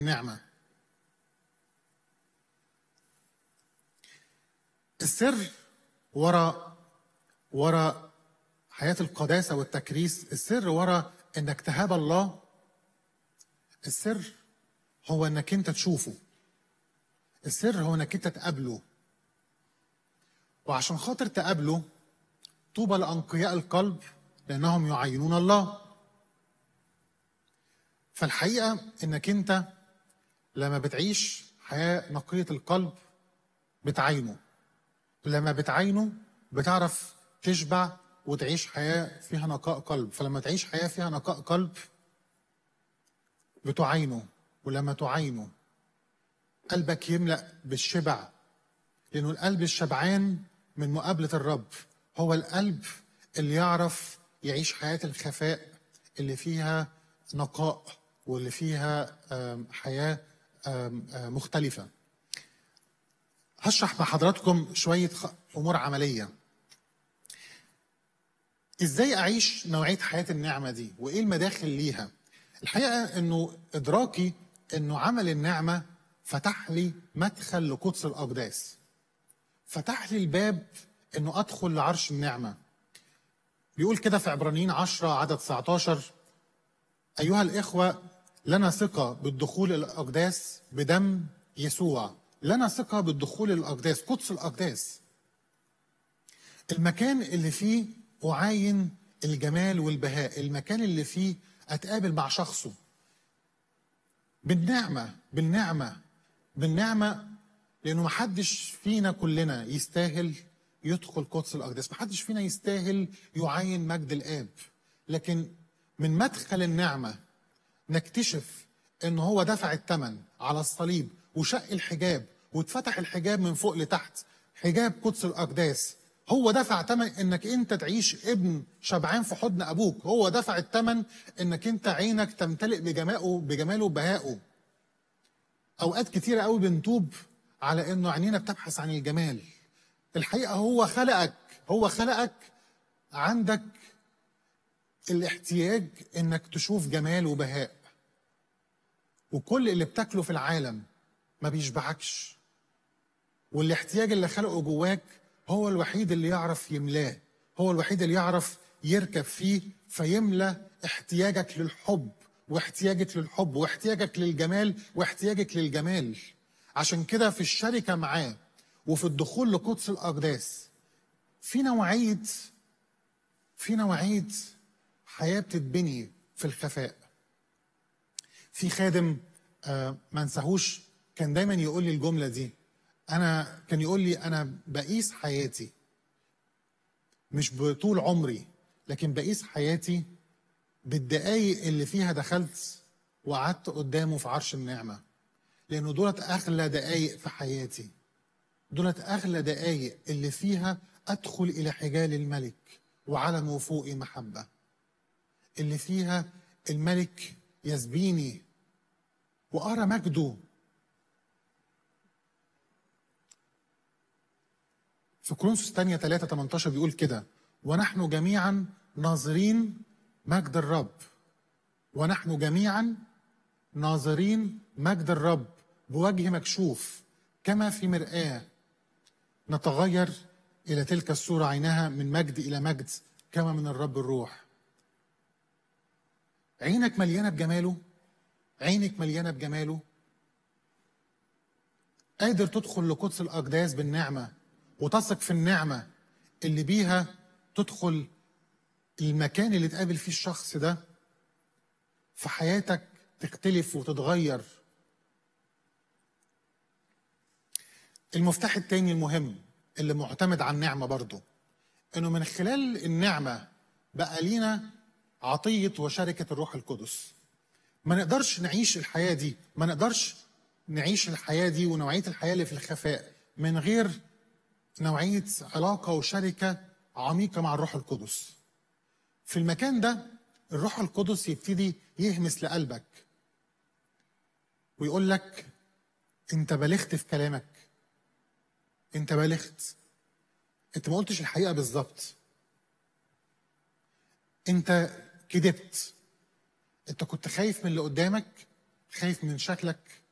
نعمة. السر ورا حياة القداسة والتكريس، السر ورا انك تهاب الله، السر هو انك انت تشوفه، السر هو انك انت تقابله. وعشان خاطر تقابله، طوبى لأنقياء القلب لأنهم يعينون الله. فالحقيقة انك انت لما بتعيش حياة نقية القلب بتعينه، لما بتعينه بتعرف تشبع وتعيش حياة فيها نقاء قلب. فلما تعيش حياة فيها نقاء قلب بتعينه، ولما تعينه قلبك يملأ بالشبع، لأنه القلب الشبعان من مقابلة الرب هو القلب اللي يعرف يعيش حياة الخفاء اللي فيها نقاء واللي فيها حياة مختلفة. هشرح مع حضراتكم شوية أمور عملية. إزاي أعيش نوعية حياة النعمة دي وإيه المداخل ليها؟ الحقيقة إنه إدراكي إنه عمل النعمة فتح لي مدخل لقدس الأقداس، فتح لي الباب إنه أدخل لعرش النعمة. بيقول كده في عبرانيين 10 عدد 19: أيها الإخوة لنا ثقة بالدخول الأقداس بدم يسوع. لنا ثقة بالدخول الأقداس، قدس الأقداس، المكان اللي فيه أعاين الجمال والبهاء، المكان اللي فيه أتقابل مع شخصه بالنعمة بالنعمة بالنعمة. لأنه محدش فينا كلنا يستاهل يدخل قدس الأقداس، محدش فينا يستاهل يعاين مجد الآب، لكن من مدخل النعمة نكتشف إنه هو دفع الثمن على الصليب وشق الحجاب واتفتح الحجاب من فوق لتحت، حجاب قدس الأقداس. هو دفع ثمن انك انت تعيش ابن شبعان في حضن ابوك، هو دفع الثمن انك انت عينك تمتلئ بجماله وبهائه. اوقات كتيرة قوي بنتوب على انه عينينا بتبحث عن الجمال. الحقيقة هو خلقك عندك الاحتياج انك تشوف جمال وبهاء، وكل اللي بتاكله في العالم ما بيشبعكش، والاحتياج اللي خلقه جواك هو الوحيد اللي يعرف يملاه، هو الوحيد اللي يعرف يركب فيه فيملى احتياجك للحب واحتياجك للحب واحتياجك للجمال واحتياجك للجمال. عشان كده في الشركة معاه وفي الدخول لقدس الأقداس في نوعية حياة بتتبني في الخفاء. في خادم ما انساهوش كان دايما يقول لي الجملة دي، كان يقول لي أنا بقيس حياتي مش بطول عمري، لكن بقيس حياتي بالدقايق اللي فيها دخلت وقعدت قدامه في عرش النعمة، لأنه دولت أغلى دقايق في حياتي، دولت أغلى دقايق اللي فيها أدخل إلى حجال الملك وعلمه فوقي محبة، اللي فيها الملك يسبيني وأرى مجده. في كورنثوس الثانية 3:18 بيقول كده: ونحن جميعا ناظرين مجد الرب، ونحن جميعا ناظرين مجد الرب بوجه مكشوف كما في مرآة نتغير إلى تلك الصورة عينها من مجد إلى مجد كما من الرب الروح. عينك مليانة بجماله، عينك مليانة بجماله، قادر تدخل لقدس الأقداس بالنعمة وتثق في النعمة اللي بيها تدخل المكان اللي تقابل فيه الشخص ده، في حياتك تختلف وتتغير. المفتاح التاني المهم اللي معتمد على النعمة برضو، انه من خلال النعمة بقى لينا عطية وشركة الروح القدس. ما نقدرش نعيش الحياة دي، ما نقدرش نعيش الحياة دي ونوعية الحياة اللي في الخفاء من غير نوعية علاقة وشركة عميقة مع الروح القدس. في المكان ده الروح القدس يبتدي يهمس لقلبك ويقول لك انت بالغت في كلامك، انت بالغت، انت ما قلتش الحقيقة بالظبط، انت كذبت، انت كنت خايف من اللي قدامك خايف من شكلك